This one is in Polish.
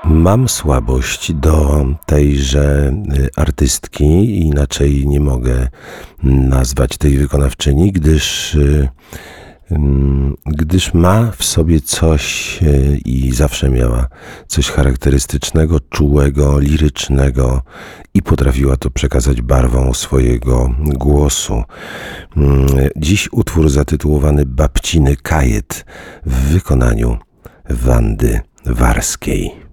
Mam słabość do tejże artystki, inaczej nie mogę nazwać tej wykonawczyni, gdyż ma w sobie coś i zawsze miała coś charakterystycznego, czułego, lirycznego i potrafiła to przekazać barwą swojego głosu. Dziś utwór zatytułowany Babciny kajet w wykonaniu Wandy Warskiej.